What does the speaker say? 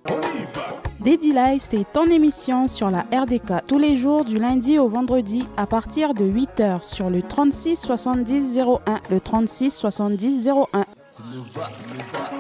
Dédi Live, c'est ton émission sur la RDK tous les jours du lundi au vendredi à partir de 8h sur le 36 70 01, le 36 70 01.